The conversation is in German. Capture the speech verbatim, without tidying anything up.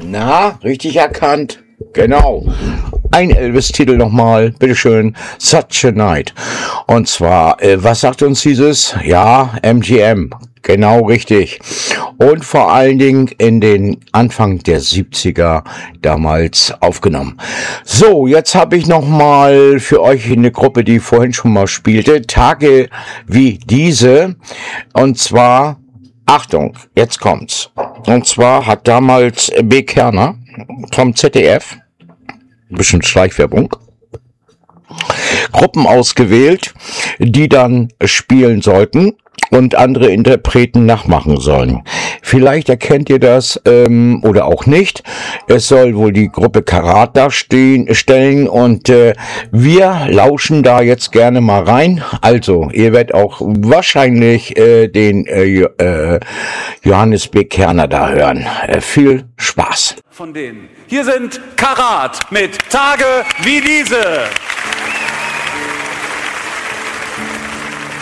Na, richtig erkannt. Genau. Ein Elvis-Titel nochmal, bitteschön, Such a Night. Und zwar, äh, was sagt uns dieses? Ja, M G M. Genau richtig. Und vor allen Dingen in den Anfang der siebziger damals aufgenommen. So, jetzt habe ich nochmal für euch eine Gruppe, die vorhin schon mal spielte, Tage wie diese. Und zwar, Achtung, jetzt kommt's. Und zwar hat damals B. Kerner vom Z D F, ein bisschen Schleichwerbung, Gruppen ausgewählt, die dann spielen sollten und andere Interpreten nachmachen sollen. Vielleicht erkennt ihr das ähm, oder auch nicht. Es soll wohl die Gruppe Karat darstellen stellen und äh, wir lauschen da jetzt gerne mal rein. Also, ihr werdet auch wahrscheinlich äh, den äh, äh, Johannes B. Kerner da hören. Äh, viel Spaß. Von denen. Hier sind Karat mit Tage wie diese.